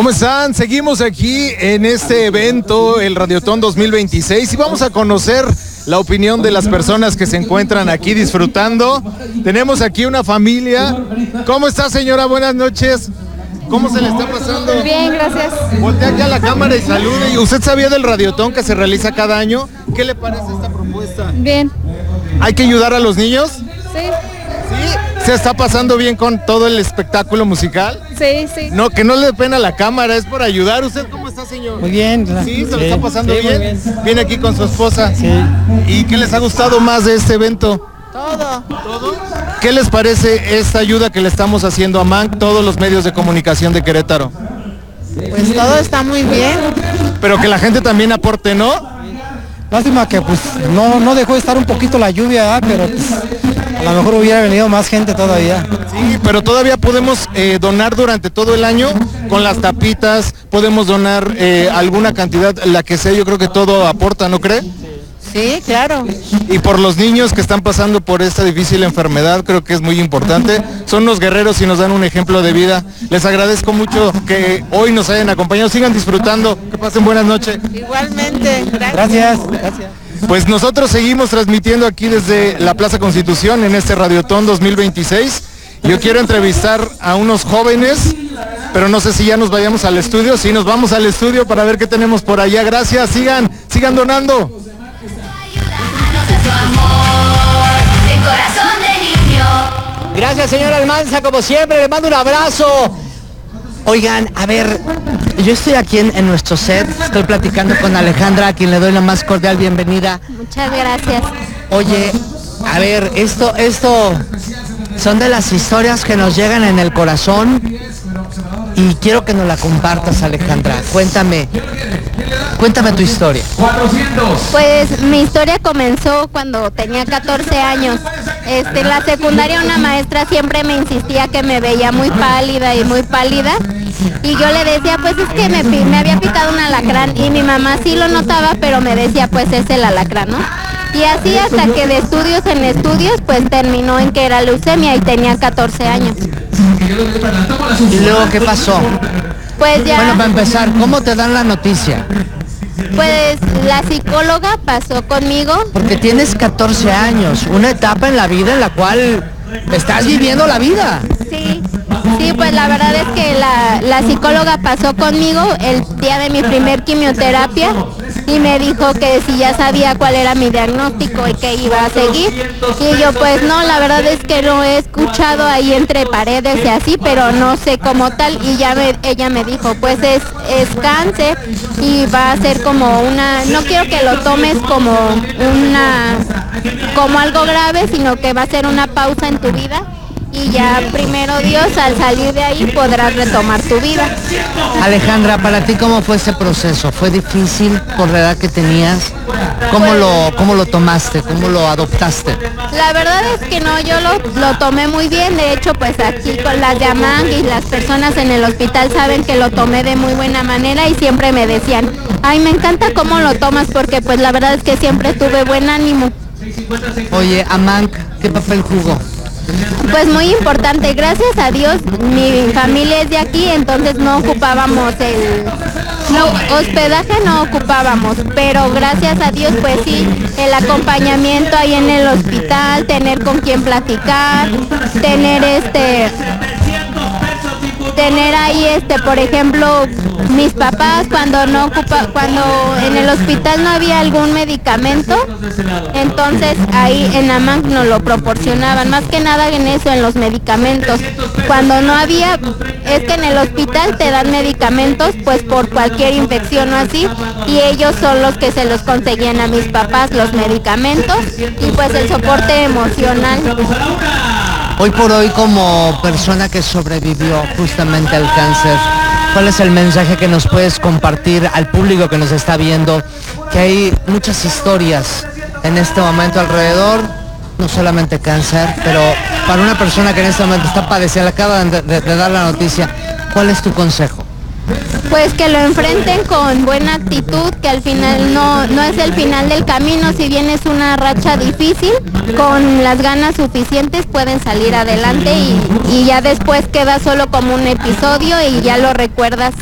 ¿Cómo están? Seguimos aquí en este evento, el Radiotón 2026, y vamos a conocer la opinión de las personas que se encuentran aquí disfrutando. Tenemos aquí una familia. ¿Cómo está, señora? Buenas noches. ¿Cómo se le está pasando? Bien, gracias. Voltea aquí a la cámara y salude. ¿Usted sabía del Radiotón que se realiza cada año? ¿Qué le parece esta propuesta? Bien. ¿Hay que ayudar a los niños? Sí. ¿Sí? ¿Se está pasando bien con todo el espectáculo musical? Sí, sí. No, que no le dé pena la cámara, es por ayudar. ¿Usted cómo está, señor? Muy bien. ¿Sí? ¿Se lo está pasando sí, bien? muy bien. Viene aquí con su esposa. Sí. ¿Y qué les ha gustado más de este evento? Todo. ¿Todo? ¿Qué les parece esta ayuda que le estamos haciendo a MANC, todos los medios de comunicación de Querétaro? Pues todo está muy bien. Pero que la gente también aporte, ¿no? Lástima que pues no dejó de estar un poquito la lluvia, pero pues, a lo mejor hubiera venido más gente todavía. Sí, pero todavía podemos donar durante todo el año con las tapitas, podemos donar alguna cantidad, la que sea, yo creo que todo aporta, ¿no cree? Sí, claro. Y por los niños que están pasando por esta difícil enfermedad, creo que es muy importante. Son los guerreros y nos dan un ejemplo de vida. Les agradezco mucho que hoy nos hayan acompañado. Sigan disfrutando. Que pasen buenas noches. Igualmente. Gracias. Gracias. Pues nosotros seguimos transmitiendo aquí desde la Plaza Constitución en este Radiotón 2026. Yo quiero entrevistar a unos jóvenes, pero no sé si ya nos vayamos al estudio. Sí, nos vamos al estudio para ver qué tenemos por allá. Gracias. Sigan donando. Gracias, señor Almanza, como siempre, le mando un abrazo. Oigan, a ver, yo estoy aquí en nuestro set, estoy platicando con Alejandra, a quien le doy la más cordial bienvenida. Muchas gracias. Oye, a ver, esto son de las historias que nos llegan en el corazón y quiero que nos la compartas, Alejandra. Cuéntame tu historia. Pues mi historia comenzó cuando tenía 14 años. En la secundaria una maestra siempre me insistía que me veía muy pálida. Y yo le decía, pues es que me había picado un alacrán. Y mi mamá sí lo notaba, pero me decía, pues es el alacrán, ¿no? Y así hasta que de estudios en estudios, pues terminó en que era leucemia y tenía 14 años. ¿Y luego qué pasó? Pues ya... Bueno, para empezar, ¿cómo te dan la noticia? Pues la psicóloga pasó conmigo. Porque tienes 14 años, una etapa en la vida en la cual estás viviendo la vida. Sí, pues la verdad es que la psicóloga pasó conmigo el día de mi primer quimioterapia y me dijo que si ya sabía cuál era mi diagnóstico y que iba a seguir. Y yo pues no, la verdad es que lo he escuchado ahí entre paredes y así, pero no sé cómo tal. Y ella me dijo, pues es cáncer y va a ser como no quiero que lo tomes como algo grave, sino que va a ser una pausa en tu vida. Y ya primero Dios, al salir de ahí podrás retomar tu vida. Alejandra, para ti, ¿cómo fue ese proceso? ¿Fue difícil por la edad que tenías? ¿Cómo lo tomaste? ¿Cómo lo adoptaste? La verdad es que no, yo lo tomé muy bien. De hecho, pues aquí con las de AMANC y las personas en el hospital saben que lo tomé de muy buena manera y siempre me decían, ay, me encanta cómo lo tomas porque pues la verdad es que siempre tuve buen ánimo. Oye, AMANC, ¿qué papel jugó? Pues muy importante, gracias a Dios mi familia es de aquí, entonces no ocupábamos hospedaje no ocupábamos, pero gracias a Dios pues sí, el acompañamiento ahí en el hospital, tener con quién platicar, tener ahí por ejemplo mis papás cuando en el hospital no había algún medicamento, entonces ahí en AMANC nos lo proporcionaban, más que nada en eso, en los medicamentos. Cuando no había, es que en el hospital te dan medicamentos pues por cualquier infección o así, y ellos son los que se los conseguían a mis papás, los medicamentos y pues el soporte emocional. Hoy por hoy, como persona que sobrevivió justamente al cáncer, ¿cuál es el mensaje que nos puedes compartir al público que nos está viendo? Que hay muchas historias en este momento alrededor, no solamente cáncer, pero para una persona que en este momento está padeciendo, acaban de dar la noticia, ¿cuál es tu consejo? Pues que lo enfrenten con buena actitud, que al final no es el final del camino, si bien es una racha difícil, con las ganas suficientes pueden salir adelante y ya después queda solo como un episodio y ya lo recuerdas